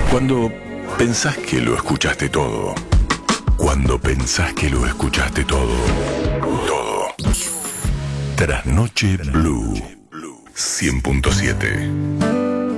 Cuando pensás que lo escuchaste todo. Cuando pensás que lo escuchaste todo. Todo. Trasnoche Blue 100.7.